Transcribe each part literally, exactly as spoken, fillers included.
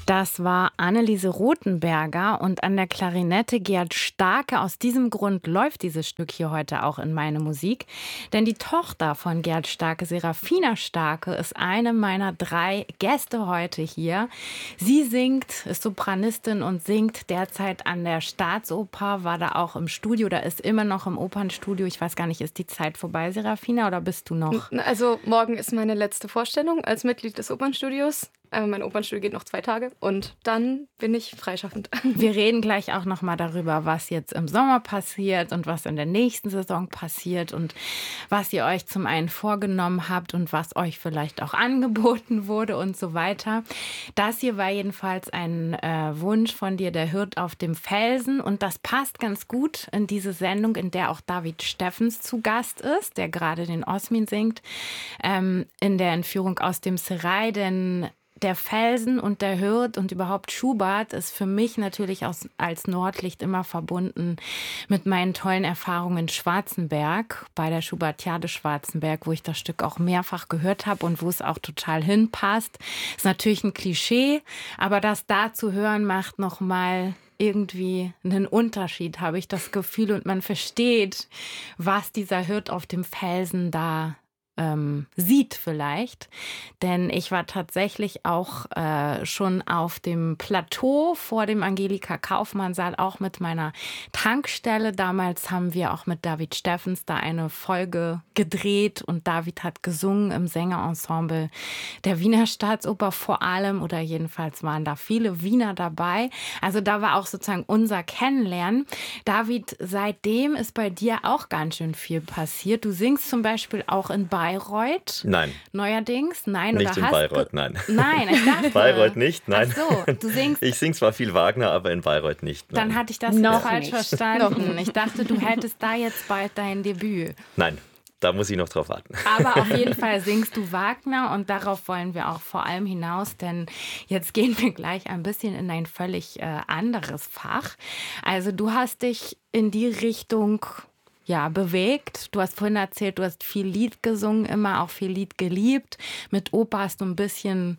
Das war Anneliese Rothenberger und an der Klarinette Gerd Starke. Aus diesem Grund läuft dieses Stück hier heute auch in meine Musik. Denn die Tochter von Gerd Starke, Serafina Starke, ist eine meiner drei Gäste heute hier. Sie singt, ist Sopranistin und singt derzeit an der Staatsoper, war da auch im Studio, da ist immer noch im Opernstudio. Ich weiß gar nicht, ist die Zeit vorbei, Serafina, oder bist du noch? Also morgen ist meine letzte Vorstellung als Mitglied des Opernstudios. Mein Opernstudio geht noch zwei Tage und dann bin ich freischaffend. Wir reden gleich auch noch mal darüber, was jetzt im Sommer passiert und was in der nächsten Saison passiert und was ihr euch zum einen vorgenommen habt und was euch vielleicht auch angeboten wurde und so weiter. Das hier war jedenfalls ein äh, Wunsch von dir, der Hirt auf dem Felsen, und das passt ganz gut in diese Sendung, in der auch David Steffens zu Gast ist, der gerade den Osmin singt, ähm, in der Entführung aus dem Serail, denn der Felsen und der Hirt und überhaupt Schubert ist für mich natürlich aus, als Nordlicht immer verbunden mit meinen tollen Erfahrungen in Schwarzenberg, bei der Schubertiade Schwarzenberg, wo ich das Stück auch mehrfach gehört habe und wo es auch total hinpasst. Ist natürlich ein Klischee, aber das da zu hören macht nochmal irgendwie einen Unterschied, habe ich das Gefühl. Und man versteht, was dieser Hirt auf dem Felsen da Ähm, sieht vielleicht, denn ich war tatsächlich auch äh, schon auf dem Plateau vor dem Angelika-Kaufmann-Saal, auch mit meiner Tankstelle. Damals haben wir auch mit David Steffens da eine Folge gedreht und David hat gesungen im Sängerensemble der Wiener Staatsoper vor allem, oder jedenfalls waren da viele Wiener dabei. Also da war auch sozusagen unser Kennenlernen. David, seitdem ist bei dir auch ganz schön viel passiert. Du singst zum Beispiel auch in Bayreuth. Bayreuth? Nein. Neuerdings? Nein, nicht oder in hast Bayreuth, du... nein. Nein, ich dachte... Bayreuth nicht, nein. Ach so, du singst... Ich sing zwar viel Wagner, aber in Bayreuth nicht. Nein. Dann hatte ich das noch falsch nicht. verstanden. Ich dachte, du hättest da jetzt bald dein Debüt. Nein, da muss ich noch drauf warten. Aber auf jeden Fall singst du Wagner und darauf wollen wir auch vor allem hinaus, denn jetzt gehen wir gleich ein bisschen in ein völlig äh, anderes Fach. Also du hast dich in die Richtung... ja, bewegt. Du hast vorhin erzählt, du hast viel Lied gesungen, immer auch viel Lied geliebt. Mit Oper hast du ein bisschen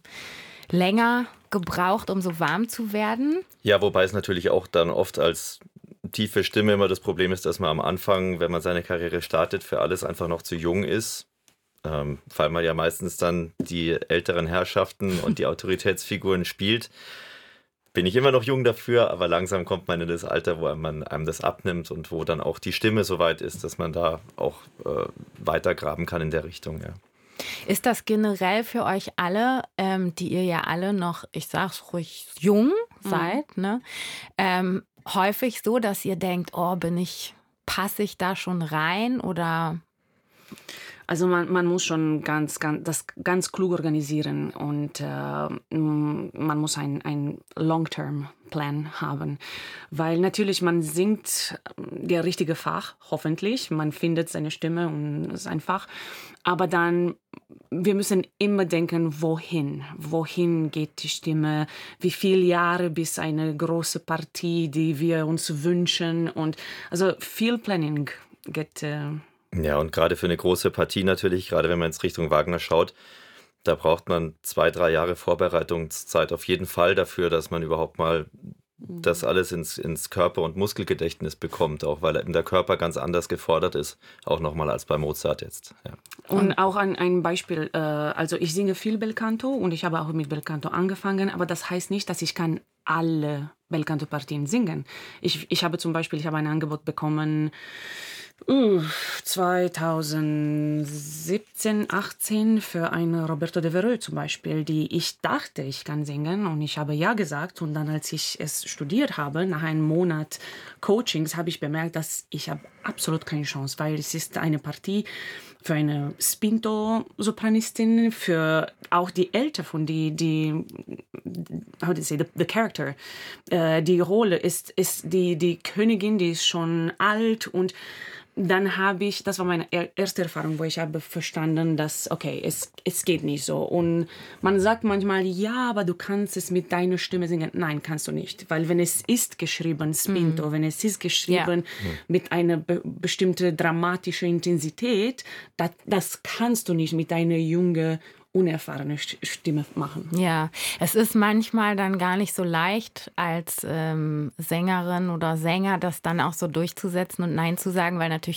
länger gebraucht, um so warm zu werden. Ja, wobei es natürlich auch dann oft als tiefe Stimme immer das Problem ist, dass man am Anfang, wenn man seine Karriere startet, für alles einfach noch zu jung ist. Ähm, weil man ja meistens dann die älteren Herrschaften und die Autoritätsfiguren spielt. Bin ich immer noch jung dafür, aber langsam kommt man in das Alter, wo man einem das abnimmt und wo dann auch die Stimme so weit ist, dass man da auch äh, weitergraben kann in der Richtung, ja. Ist das generell für euch alle, ähm, die ihr ja alle noch, ich sag's ruhig, jung seid, mhm. ne? Ähm, häufig so, dass ihr denkt, oh, bin ich, passe ich da schon rein oder... Also man, man muss schon ganz, ganz, das ganz klug organisieren und äh, man muss ein, ein Long-Term-Plan haben, weil natürlich man singt der richtige Fach, hoffentlich, man findet seine Stimme und sein Fach, aber dann, wir müssen immer denken, wohin, wohin geht die Stimme, wie viele Jahre bis eine große Partie, die wir uns wünschen, und also viel Planning geht äh, Ja, und gerade für eine große Partie natürlich, gerade wenn man jetzt Richtung Wagner schaut, da braucht man zwei, drei Jahre Vorbereitungszeit auf jeden Fall dafür, dass man überhaupt mal das alles ins, ins Körper- und Muskelgedächtnis bekommt, auch weil eben der Körper ganz anders gefordert ist, auch nochmal als bei Mozart jetzt. Ja. Und auch ein, ein Beispiel, äh, also ich singe viel Belcanto und ich habe auch mit Belcanto angefangen, aber das heißt nicht, dass ich kann alle Belcanto-Partien singen. Ich, ich habe zum Beispiel, ich habe ein Angebot bekommen, Uh, zweitausendsiebzehn, achtzehn für eine Roberto Devereux zum Beispiel, die ich dachte, ich kann singen, und ich habe ja gesagt, und dann, als ich es studiert habe, nach einem Monat Coachings, habe ich bemerkt, dass ich habe absolut keine Chance, weil es ist eine Partie für eine Spinto-Sopranistin, für auch die Älter von die, die how do you say, the, the character, äh, die Rolle ist, ist die, die Königin, die ist schon alt, und dann habe ich, das war meine erste Erfahrung, wo ich habe verstanden, dass, okay, es, es geht nicht so. Und man sagt manchmal, ja, aber du kannst es mit deiner Stimme singen. Nein, kannst du nicht. Weil wenn es ist geschrieben, Spinto, mm. wenn es ist geschrieben yeah. mit einer be- bestimmten dramatischen Intensität, das, das kannst du nicht mit einer jungen unerfahrene Stimme machen. Ja, es ist manchmal dann gar nicht so leicht als ähm, Sängerin oder Sänger, das dann auch so durchzusetzen und Nein zu sagen, weil natürlich